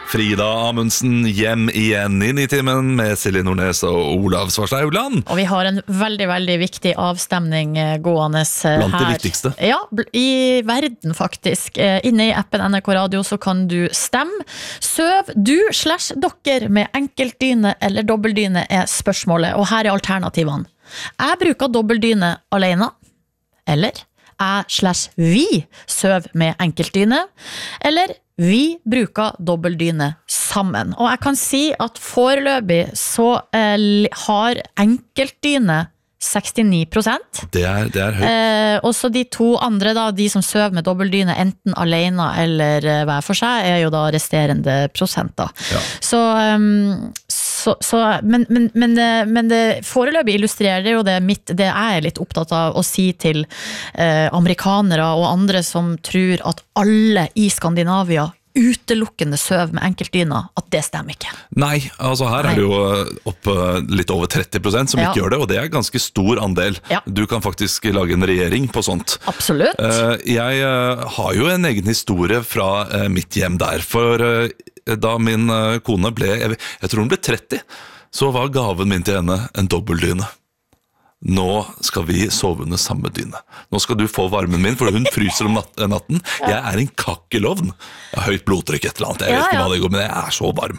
Frida Amundsen hjem igjen inn I timen med Silje Nordnes og Olav Svarstad Haugland. Og vi har en veldig, veldig viktig avstemning gående her. Blant det viktigste. Ja, I verden faktisk. Inne I appen NRK Radio så kan du stemme. Søv du / dere med enkeltdyne eller dobbeltdyne spørsmålet, og her alternativene. Jeg bruker dobbeltdyne alene, eller jeg / vi søv med enkeltdyne, eller vi bruker dobbeltdyne sammen. Og jeg kan si at foreløpig så har enkeltdyne 69%. Det er høyt. Og så de to andre da, de som søv med dobbeltdyne enten alene eller hver for seg, jo da resterende prosenter. Ja. Men det foreløpig illustrerer det jo det jeg litt opptatt av å si til amerikanere og andre som tror at alle I Skandinavia utelukkende søv med enkeltdyner, at det stemmer ikke. Nei, altså her det jo opp litt over 30% som ikke gjør det, og det ganske stor andel. Ja. Du kan faktisk lage en regjering på sånt. Absolutt. Jeg har jo en egen historie fra mitt hjem der, for da min kone jeg tror hun ble 30, så var gaven min til henne en dobbeltdyne. Nå skal vi sove under samme dyne. Nå skal du få varmen min, for hun fryser om natten. Jeg en kakkelovn. Jeg har høyt blodtrykk et eller annet. Jeg vet ikke hva det går, men jeg så varm.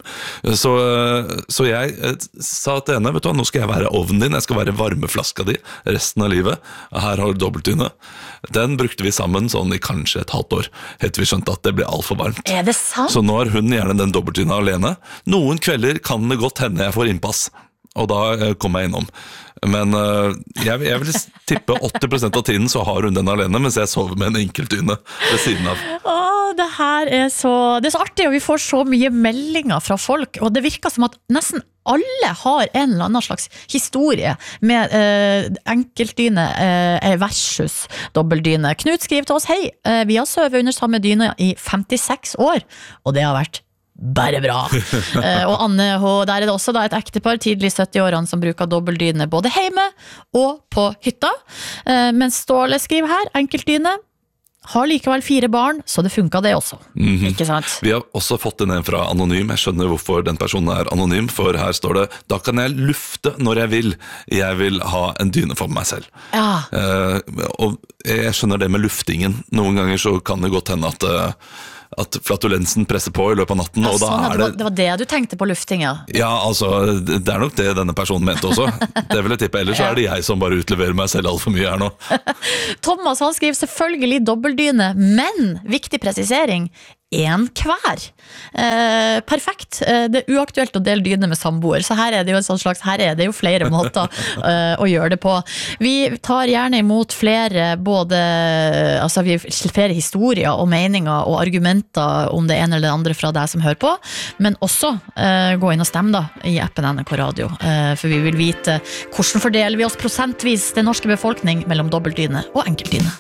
Så jeg sa til henne, vet du hva, nå skal jeg være ovnen din, jeg skal være varmeflaska di resten av livet. Her har du dobbeltdyne. Den brukte vi sammen sånn I kanskje et halvt år, helt vi skjønte at det ble alt for varmt. Det sant? Så nå har hun gjerne den dobbeltdyna alene. Noen kvelder kan det godt hende jeg får innpass, og da kommer jeg innom. Men jeg vil tippe 80% av tiden så har hun den alene, mens jeg sover med en enkeltdyne ved siden av. Det her det så artig, og vi får så mye meldinger fra folk, og det virker som at nesten alle har en eller annen slags historie med enkeltdyne versus dobbeltdyne. Knut skriver til oss, hei, vi har søvet under samme dyne I 56 år, og det har vært bare bra. Og Anne, der det også da et ektepar tidlig I 70-årene som bruker dobbeltdyne både hjemme og på hytta. Men Ståle skriver her, enkeltdyne har likevel 4 barn, så det funket det også. Ikke sant? Vi har også fått inn en fra Anonym. Jeg skjønner hvorfor den personen anonym, for her står det, da kan jeg lufte når jeg vil ha en dyne for meg selv. Ja. Og jeg skjønner det med luftingen. Noen ganger så kan det godt hende at flatulensen presser på I løpet av natten, og da det var det du tenkte på lufting, ja. Ja, altså, det nok det denne personen mente også. Det vil jeg tippe, ellers så det jeg som bare utleverer meg selv alt for mye her nå. Thomas, han skriver selvfølgelig dobbeltdyne, men viktig presisering, en hver. Perfekt. Det uaktuelt å dele dyne med samboer, så her det jo en sånn slags, her det jo flere måter å gjøre det på. Vi tar gjerne imot flere, altså flere historier og meninger og argumenter om det ene eller det andre fra deg som hører på, men også gå inn og stemme da I appen NRK Radio, for vi vil vite hvordan fordeler vi oss prosentvis den norske befolkning mellom dobbeltdyne og enkeltdyne.